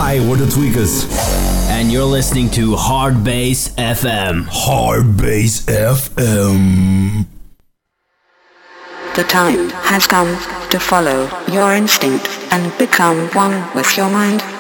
Hi, we're the Tweakers. And you're listening to Hard Bass FM. Hard Bass FM. The time has come to follow your instinct and become one with your mind.